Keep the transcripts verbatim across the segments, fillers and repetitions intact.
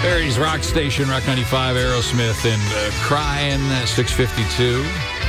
Barry's Rock Station, Rock ninety-five, Aerosmith, and uh, Crying, six fifty-two.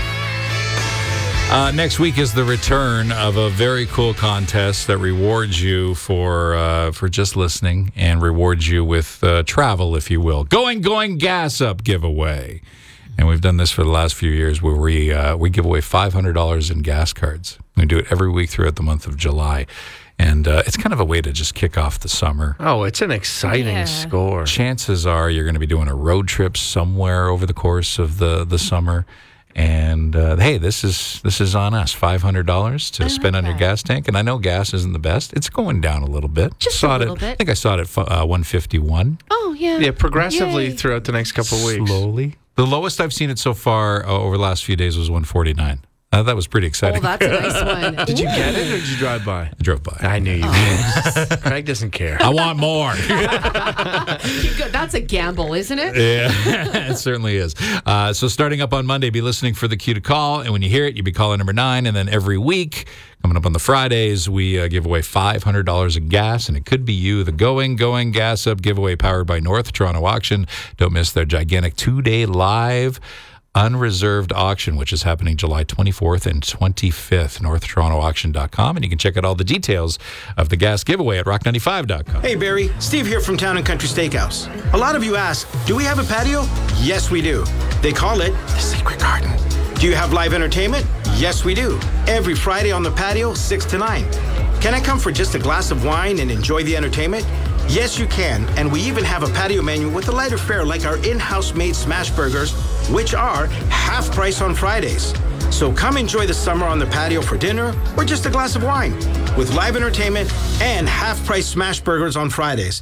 Uh, next week is the return of a very cool contest that rewards you for uh, for just listening and rewards you with uh, travel, if you will. Going, going, gas up giveaway. And we've done this for the last few years where we, uh, we give away five hundred dollars in gas cards. We do it every week throughout the month of July. And uh, it's kind of a way to just kick off the summer. Oh, it's an exciting Yeah. score. Chances are you're going to be doing a road trip somewhere over the course of the, the summer. And uh, hey, this is this is on us. five hundred dollars to I spend like on your that. gas tank. And I know gas isn't the best. It's going down a little bit. Just saw a it little at, bit. I think I saw it at uh, one fifty-one. Oh, yeah. Yeah, progressively Yay. throughout the next couple of weeks. Slowly. The lowest I've seen it so far uh, over the last few days was one forty-nine. Uh, that was pretty exciting. Oh, that's a nice one. Did you get it or did you drive by? I drove by. I knew you would. Craig doesn't care. I want more. You go- That's a gamble, isn't it? Yeah, it certainly is. Uh, so starting up on Monday, be listening for the cue to call. And when you hear it, you be calling number nine. And then every week, coming up on the Fridays, we uh, give away five hundred dollars in gas. And it could be you. The Going, Going Gas Up giveaway powered by North Toronto Auction. Don't miss their gigantic two-day live unreserved auction, which is happening July twenty-fourth and twenty-fifth, north toronto auction dot com. And you can check out all the details of the gas giveaway at rock ninety-five dot com. Hey Barry, Steve here from Town and Country Steakhouse. A lot of you ask, do we have a patio? Yes, we do. They call it the Secret Garden. Do you have live entertainment? Yes, we do. Every Friday on the patio, six to nine. Can I come for just a glass of wine and enjoy the entertainment? Yes, you can, and we even have a patio menu with a lighter fare like our in-house made smash burgers, which are half price on Fridays. So come enjoy the summer on the patio for dinner or just a glass of wine with live entertainment and half price smash burgers on Fridays.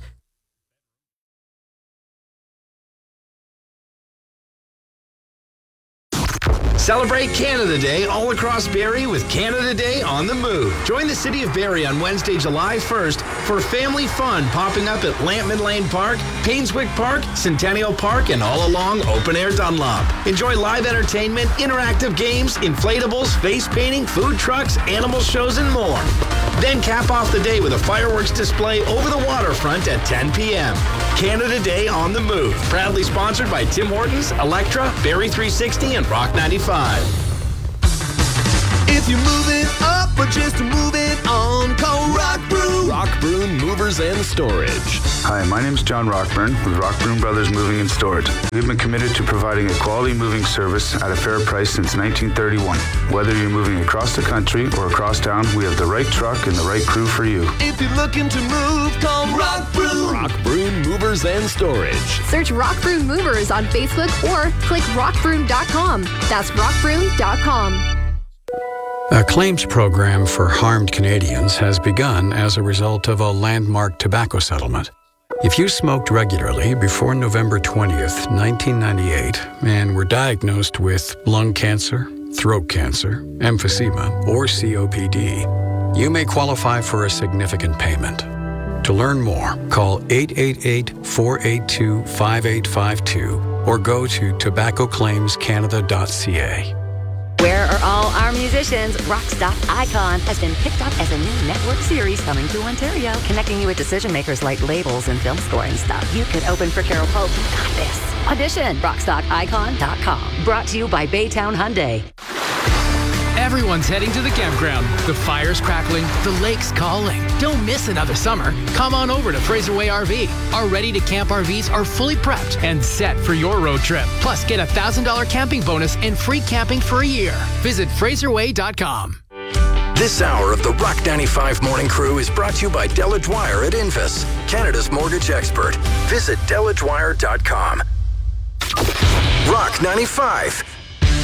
Celebrate Canada Day all across Barrie with Canada Day on the Move. Join the City of Barrie on Wednesday, July first for family fun popping up at Lampman Lane Park, Painswick Park, Centennial Park, and all along Open Air Dunlop. Enjoy live entertainment, interactive games, inflatables, face painting, food trucks, animal shows, and more. Then cap off the day with a fireworks display over the waterfront at ten p.m. Canada Day on the Move. Proudly sponsored by Tim Hortons, Electra, Barrie three sixty, and Rock ninety-five. If you're moving up or just moving on, call Rock Broom. Rock Broom Movers and Storage. Hi, my name is John Rockburn with Rockbroom Brothers Moving and Storage. We've been committed to providing a quality moving service at a fair price since nineteen thirty-one. Whether you're moving across the country or across town, we have the right truck and the right crew for you. If you're looking to move, call Rock Broom. Rock Broom Movers and Storage. Search Rock Broom Movers on Facebook or click rock broom dot com. That's rock broom dot com. A claims program for harmed Canadians has begun as a result of a landmark tobacco settlement. If you smoked regularly before November twentieth, nineteen ninety-eight, and were diagnosed with lung cancer, throat cancer, emphysema, or C O P D, you may qualify for a significant payment. To learn more, call eight eight eight, four eight two, five eight five two or go to tobacco claims canada dot c a. Where are all our musicians? Rockstock Icon has been picked up as a new network series coming to Ontario, connecting you with decision makers like labels and film scoring stuff. You could open for Carol Pope. You got this. Audition. rockstock icon dot com. Brought to you by Baytown Hyundai. Everyone's heading to the campground. The fire's crackling, the lake's calling. Don't miss another summer. Come on over to Fraser Way R V. Our ready-to-camp R Vs are fully prepped and set for your road trip. Plus, get a one thousand dollars camping bonus and free camping for a year. Visit fraser way dot com. This hour of the Rock ninety-five Morning Crew is brought to you by Della Dwyer at Invus, Canada's mortgage expert. Visit della dwyer dot com. Rock ninety-five.